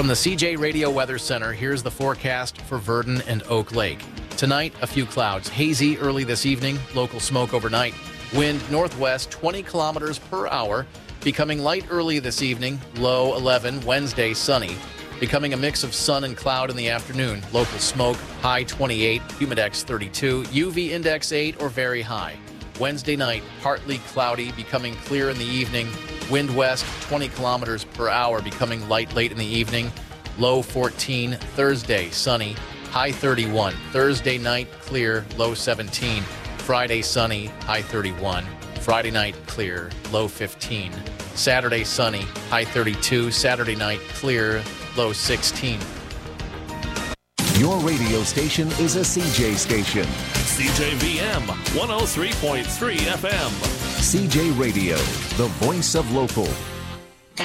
From the CJ Radio Weather Center, here's the forecast for Verdon and Oak Lake. Tonight, a few clouds. Hazy early this evening, local smoke overnight. Wind northwest 20 kilometers per hour. Becoming light early this evening, low 11. Wednesday, sunny. Becoming a mix of sun and cloud in the afternoon. Local smoke, high 28. Humidex 32. UV index 8 or very high. Wednesday night, partly cloudy, becoming clear in the evening. Wind west 20 kilometers per hour, becoming light late in the evening. Low 14. Thursday, sunny. High 31. Thursday night, clear. Low 17. Friday, sunny. High 31. Friday night, clear. Low 15. Saturday, sunny. High 32. Saturday night, clear. Low 16. Your radio station is a CJ station. CJVM 103.3 FM. CJ Radio, the voice of local.